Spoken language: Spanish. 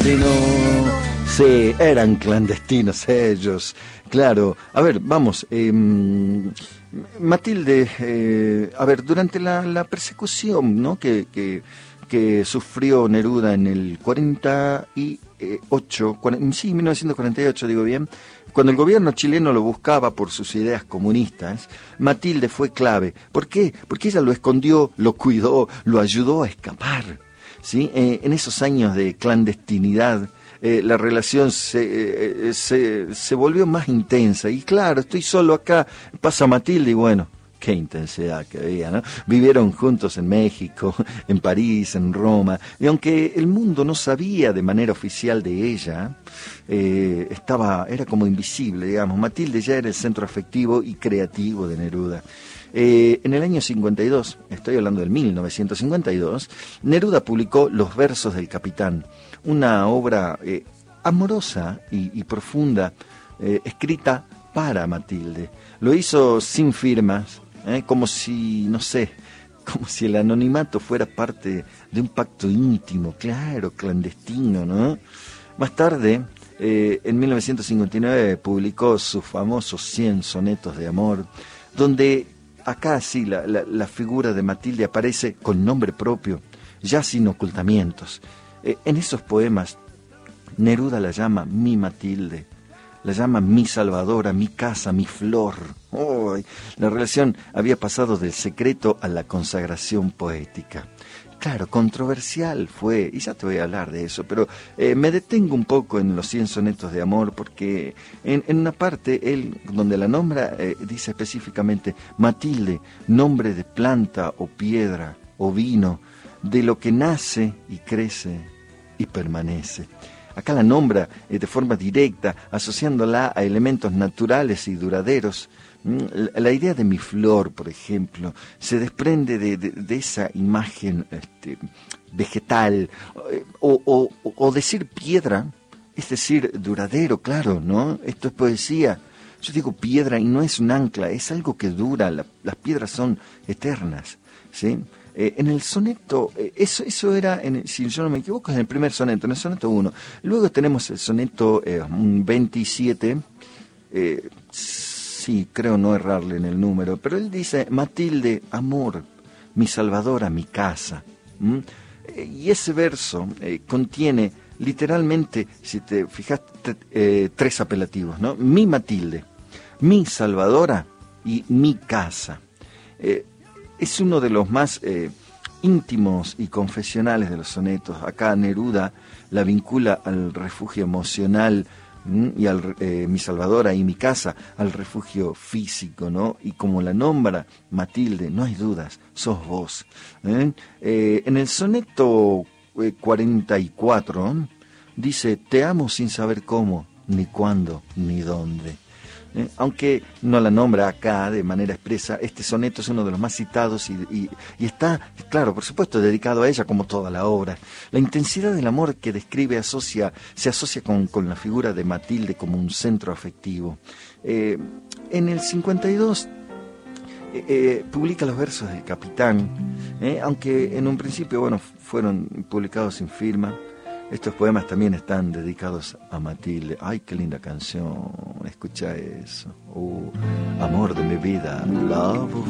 Sí, eran clandestinos ellos, claro. A ver, vamos, Matilde, a ver, durante la persecución, ¿no? que sufrió Neruda en el 48, sí, 1948, digo bien, cuando el gobierno chileno lo buscaba por sus ideas comunistas, Matilde fue clave. ¿Por qué? Porque ella lo escondió, lo cuidó, lo ayudó a escapar, ¿sí? En esos años de clandestinidad, la relación se volvió más intensa. Y claro, estoy solo acá, pasa Matilde y bueno, qué intensidad que había, ¿no? Vivieron juntos en México, en París, en Roma, y aunque el mundo no sabía de manera oficial de ella, era como invisible, digamos. Matilde ya era el centro afectivo y creativo de Neruda. En el año 52, estoy hablando del 1952, Neruda publicó Los versos del capitán, una obra amorosa y profunda, escrita para Matilde. Lo hizo sin firmas, como si, no sé, como si el anonimato fuera parte de un pacto íntimo, claro, clandestino, ¿no? Más tarde, en 1959, publicó sus famosos 100 sonetos de amor, donde acá sí la figura de Matilde aparece con nombre propio, ya sin ocultamientos. En esos poemas, Neruda la llama mi Matilde, la llama mi salvadora, mi casa, mi flor. Oh, la relación había pasado del secreto a la consagración poética. Claro, controversial fue, y ya te voy a hablar de eso, pero me detengo un poco en los 100 sonetos de amor, porque en una parte, él, donde la nombra, dice específicamente, Matilde, nombre de planta o piedra o vino, de lo que nace y crece y permanece. Acá la nombra de forma directa, asociándola a elementos naturales y duraderos. La idea de mi flor, por ejemplo, se desprende de esa imagen vegetal, o decir piedra, es decir, duradero, claro, ¿no? Esto es poesía. Yo digo piedra y no es un ancla, es algo que dura, las piedras son eternas, ¿sí? En el soneto, eso era, si yo no me equivoco, es en el primer soneto, en el soneto 1. Luego tenemos el soneto 27, sí, creo no errarle en el número, pero él dice, Matilde, amor, mi salvadora, mi casa. Y ese verso contiene literalmente, si te fijaste, 3 apelativos, ¿no? Mi Matilde, mi salvadora y mi casa. Es uno de los más íntimos y confesionales de los sonetos. Acá Neruda la vincula al refugio emocional, y al mi salvadora y mi casa, al refugio físico, ¿no? Y como la nombra Matilde, no hay dudas, sos vos. En el soneto 44 dice, te amo sin saber cómo, ni cuándo, ni dónde. Aunque no la nombra acá de manera expresa, este soneto es uno de los más citados y está, claro, por supuesto, dedicado a ella como toda la obra. La intensidad del amor que describe se asocia con la figura de Matilde como un centro afectivo. En el 52 publica los versos del capitán, aunque en un principio, bueno, fueron publicados sin firma. Estos poemas también están dedicados a Matilde. ¡Ay, qué linda canción! Escucha eso. Amor de mi vida, love of